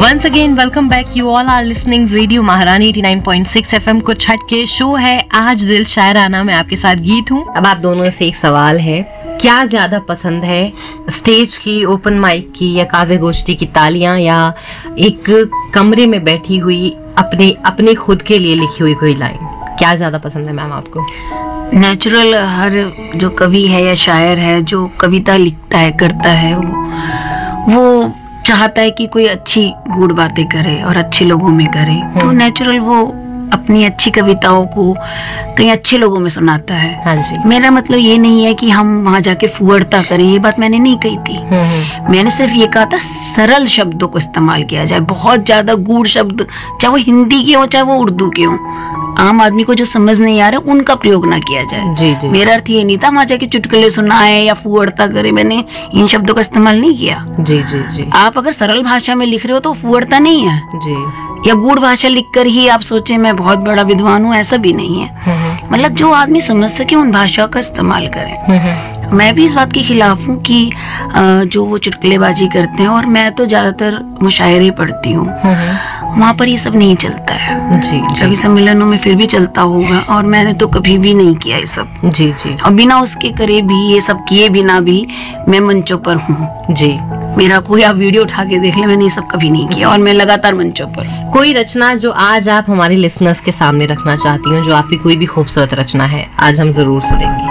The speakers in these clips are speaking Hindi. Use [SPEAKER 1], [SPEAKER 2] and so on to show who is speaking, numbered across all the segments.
[SPEAKER 1] Once again, welcome back. You all are listening Radio महारानी 89.6 FM को छठ के शो है आज दिल शायराना में आपके साथ गीत हूँ। अब आप दोनों से एक सवाल है, क्या ज्यादा पसंद है, स्टेज की, ओपन माइक की या काव्य गोष्ठी की तालियां, या एक कमरे में बैठी हुई अपने खुद के लिए लिखी हुई कोई लाइन? क्या ज्यादा पसंद है मैम आपको?
[SPEAKER 2] नेचुरल, हर जो कवि है या शायर है जो कविता लिखता है करता है वो चाहता है कि कोई अच्छी गूढ़ बातें करे और अच्छे लोगों में करे, तो नेचुरल वो अपनी अच्छी कविताओं को कहीं अच्छे लोगों में सुनाता है।
[SPEAKER 1] हाँ जी।
[SPEAKER 2] मेरा मतलब ये नहीं है कि हम वहां जाके फुहड़ता करें, ये बात मैंने नहीं कही थी। मैंने सिर्फ ये कहा था सरल शब्दों को इस्तेमाल किया जाए, बहुत ज्यादा गूढ़ शब्द चाहे वो हिंदी के हो चाहे वो उर्दू के हो, आम आदमी को जो समझ नहीं आ रहा उनका प्रयोग ना किया जाए।
[SPEAKER 1] जी जी।
[SPEAKER 2] मेरा अर्थ ये नहीं था वहां जाके चुटकुले सुनाए या फुहड़ता करे, मैंने इन शब्दों का इस्तेमाल नहीं किया।
[SPEAKER 1] जी जी जी।
[SPEAKER 2] आप अगर सरल भाषा में लिख रहे हो तो फुहड़ता नहीं है
[SPEAKER 1] जी,
[SPEAKER 2] या गूढ़ भाषा लिखकर ही आप सोचे मैं बहुत बड़ा विद्वान हूँ, ऐसा भी नहीं है। मतलब जो आदमी समझ सके उन भाषा का इस्तेमाल करें। मैं भी इस बात के खिलाफ हूँ कि जो वो चुटकुलेबाजी करते हैं, और मैं तो ज्यादातर मुशायरे पढ़ती हूँ, वहाँ पर ये सब नहीं चलता है।
[SPEAKER 1] जी,
[SPEAKER 2] कवि सम्मेलनों में फिर भी चलता होगा, और मैंने तो कभी भी नहीं किया ये सब।
[SPEAKER 1] जी जी।
[SPEAKER 2] और बिना उसके करे भी, ये सब किए बिना भी मैं मंचों पर हूँ।
[SPEAKER 1] जी।
[SPEAKER 2] मेरा कोई आप वीडियो उठा के देख ले, मैंने ये सब कभी नहीं किया और मैं लगातार मंचों पर।
[SPEAKER 1] कोई रचना जो आज आप हमारे लिसनर्स के सामने रखना चाहती हो, जो आपकी कोई भी खूबसूरत रचना है, आज हम जरूर सुनेंगे।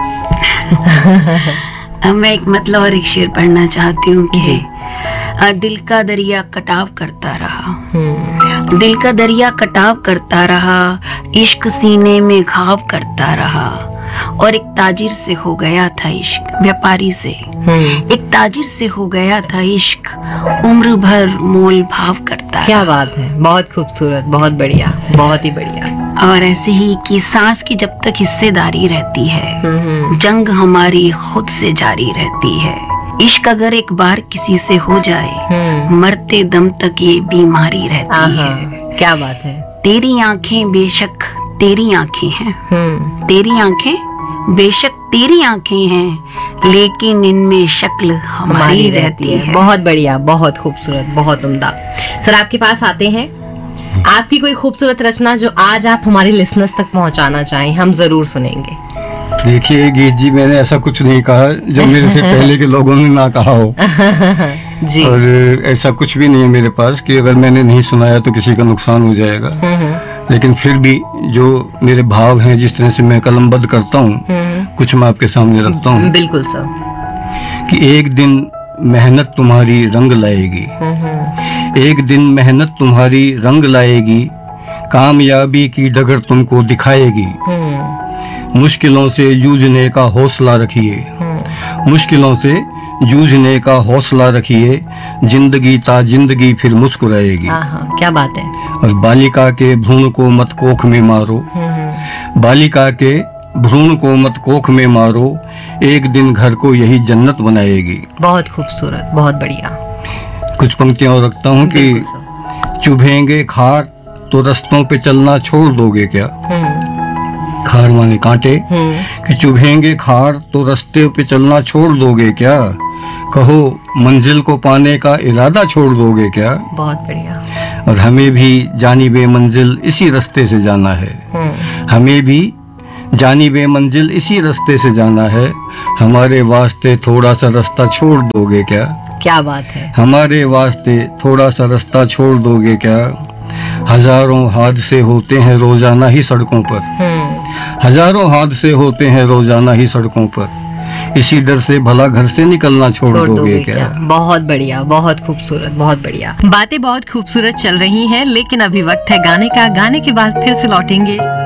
[SPEAKER 2] मैं एक मतलब और एक शेर पढ़ना चाहती हूँ कि दिल का दरिया कटाव करता रहा, दिल का दरिया कटाव करता रहा, इश्क सीने में घाव करता रहा, और एक ताजिर से हो गया था इश्क, व्यापारी से, एक ताजिर से हो गया था इश्क, उम्र भर मोल भाव करता रहा।
[SPEAKER 1] क्या बात है, बहुत खूबसूरत, बहुत बढ़िया, बहुत ही बढ़िया।
[SPEAKER 2] और ऐसे ही कि सांस की जब तक हिस्सेदारी रहती है, जंग हमारी खुद से जारी रहती है, इश्क अगर एक बार किसी से हो जाए, मरते दम तक ये बीमारी रहती है।
[SPEAKER 1] क्या बात है।
[SPEAKER 2] तेरी आंखें बेशक तेरी आंखें हैं, तेरी आंखें बेशक तेरी आंखें हैं, लेकिन इनमें शक्ल हमारी रहती है।
[SPEAKER 1] बहुत बढ़िया, बहुत खूबसूरत, बहुत उम्दा। सर आपके पास आते हैं, आपकी कोई खूबसूरत रचना जो आज आप हमारे लिसनर्स तक पहुंचाना चाहें, हम जरूर सुनेंगे।
[SPEAKER 3] देखिए गीत जी, मैंने ऐसा कुछ नहीं कहा जो मेरे से पहले के लोगों ने ना कहा हो।
[SPEAKER 1] जी।
[SPEAKER 3] और ऐसा कुछ भी नहीं है मेरे पास कि अगर मैंने नहीं सुनाया तो किसी का नुकसान हो जाएगा। लेकिन फिर भी जो मेरे भाव हैं, जिस तरह से मैं कलमबद्ध करता हूँ, कुछ मैं आपके सामने रखता हूँ।
[SPEAKER 1] बिल्कुल सर।
[SPEAKER 3] कि एक दिन मेहनत तुम्हारी रंग लाएगी, एक दिन मेहनत तुम्हारी रंग लाएगी, कामयाबी की डगर तुमको दिखाएगी, मुश्किलों से जूझने का हौसला रखिए, मुश्किलों से जूझने का हौसला रखिए, जिंदगी ता जिंदगी फिर मुस्कुराएगी।
[SPEAKER 1] क्या बात है।
[SPEAKER 3] और बालिका के भ्रूण को मत कोख में मारो, बालिका के भ्रूण को मत कोख में मारो, एक दिन घर को यही जन्नत बनाएगी।
[SPEAKER 1] बहुत खूबसूरत, बहुत बढ़िया।
[SPEAKER 3] कुछ पंक्तियां और रखता हूँ कि चुभेंगे खार तो रस्तों पे चलना छोड़ दोगे क्या, खार माने कांटे, कि चुभेंगे खार तो रास्ते पे चलना छोड़ दोगे क्या, कहो मंजिल को पाने का इरादा छोड़ दोगे क्या।
[SPEAKER 1] बहुत बढ़िया।
[SPEAKER 3] और हमें भी जानिबे मंजिल इसी रास्ते से जाना है, हमें भी जानिबे मंजिल इसी रास्ते से जाना है, हमारे वास्ते थोड़ा सा रास्ता छोड़ दोगे क्या।
[SPEAKER 1] क्या बात है।
[SPEAKER 3] हमारे वास्ते थोड़ा सा रास्ता छोड़ दोगे क्या, हजारों हादसे होते हैं रोजाना ही सड़कों पर, हजारों हादसे होते हैं रोजाना ही सड़कों पर, इसी डर से भला घर से निकलना छोड़ दोगे क्या।
[SPEAKER 1] बहुत बढ़िया, बहुत खूबसूरत, बहुत बढ़िया। बातें बहुत खूबसूरत चल रही हैं, लेकिन अभी वक्त है गाने का। गाने के बाद फिर से लौटेंगे।